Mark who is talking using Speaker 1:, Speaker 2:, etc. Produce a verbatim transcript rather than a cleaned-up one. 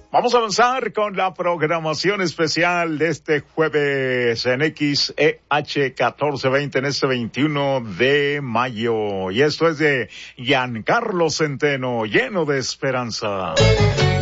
Speaker 1: Vamos a avanzar con la programación especial de este jueves en X E H catorce veinte en este veintiuno de mayo. Y esto es de Giancarlo Centeno, lleno de esperanza.